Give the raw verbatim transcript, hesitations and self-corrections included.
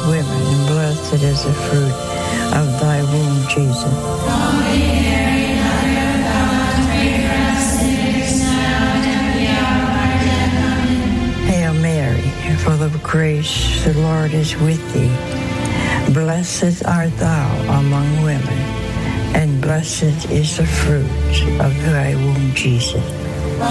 women, and blessed is the fruit of thy womb, Jesus. Holy Mary, Mother of God, pray for us sinners now and at the hour of our death. Amen. Hail Mary, full of grace, the Lord is with thee. Blessed art thou among women, and blessed is the fruit of thy womb, Jesus.